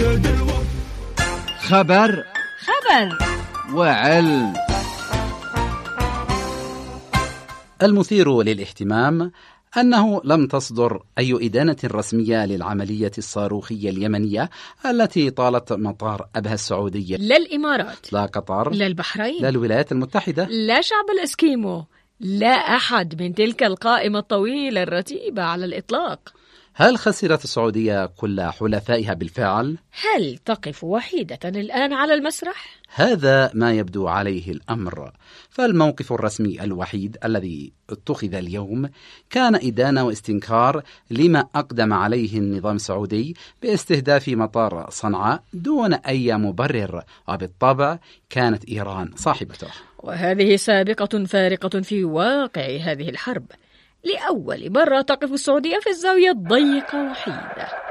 خبر وعلم. المثير للاهتمام أنه لم تصدر أي إدانة رسمية للعملية الصاروخية اليمنية التي طالت مطار أبها السعودية، لا الإمارات، لا قطر، لا البحرين، لا الولايات المتحدة، لا شعب الإسكيمو، لا أحد من تلك القائمة الطويلة الرتيبة على الإطلاق. هل خسرت السعودية كل حلفائها بالفعل؟ هل تقف وحيدة الآن على المسرح؟ هذا ما يبدو عليه الأمر، فالموقف الرسمي الوحيد الذي اتخذ اليوم كان إدانة واستنكار لما أقدم عليه النظام السعودي باستهداف مطار صنعاء دون أي مبرر، وبالطبع كانت إيران صاحبته. وهذه سابقة فارقة في واقع هذه الحرب. لأول مرة تقف السعودية في الزاوية الضيقة وحيدة.